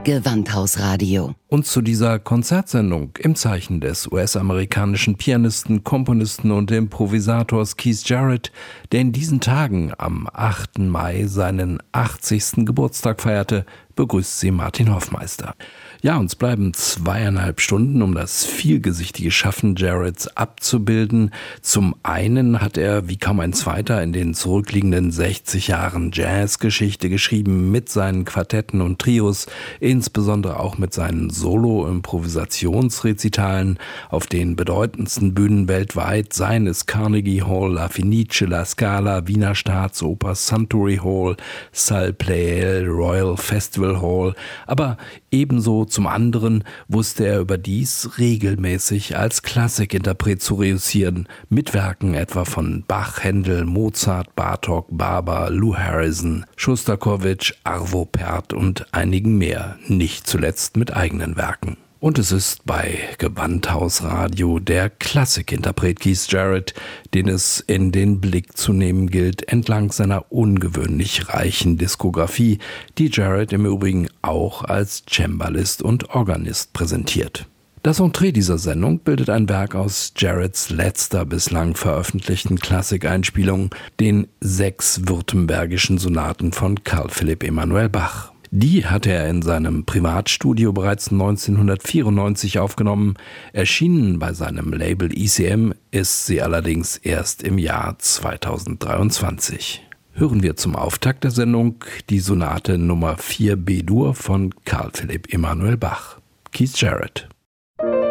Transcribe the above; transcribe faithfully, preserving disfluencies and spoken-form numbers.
Gewandhausradio. Und zu dieser Konzertsendung im Zeichen des U S-amerikanischen Pianisten, Komponisten und Improvisators Keith Jarrett, der in diesen Tagen am achten Mai seinen achtzigsten Geburtstag feierte, begrüßt sie Martin Hoffmeister. Ja, uns bleiben zweieinhalb Stunden, um das vielgesichtige Schaffen Jarretts abzubilden. Zum einen hat er, wie kaum ein zweiter, in den zurückliegenden sechzig Jahren Jazzgeschichte geschrieben, mit seinen Quartetten und Trios, insbesondere auch mit seinen Solo-Improvisationsrezitalen auf den bedeutendsten Bühnen weltweit, seien es Carnegie Hall, La Fenice, La Scala, Wiener Staatsoper, Suntory Hall, Salle Pleyel, Royal Festival Hall, aber ebenso zum anderen wusste er überdies regelmäßig als Klassikinterpret zu reüssieren, mit Werken etwa von Bach, Händel, Mozart, Bartók, Barber, Lou Harrison, Schostakowitsch, Arvo Pärt und einigen mehr, nicht zuletzt mit eigenen Werken. Und es ist bei Gewandhausradio der Klassikinterpret Keith Jarrett, den es in den Blick zu nehmen gilt, entlang seiner ungewöhnlich reichen Diskografie, die Jarrett im Übrigen auch als Cembalist und Organist präsentiert. Das Entree dieser Sendung bildet ein Werk aus Jarretts letzter bislang veröffentlichten Klassikeinspielung, den sechs württembergischen Sonaten von Carl Philipp Emanuel Bach. Die hatte er in seinem Privatstudio bereits neunzehnhundertvierundneunzig aufgenommen. Erschienen bei seinem Label E C M ist sie allerdings erst im Jahr zweitausenddreiundzwanzig. Hören wir zum Auftakt der Sendung die Sonate Nummer vier B-Dur von Carl Philipp Emanuel Bach. Keith Jarrett.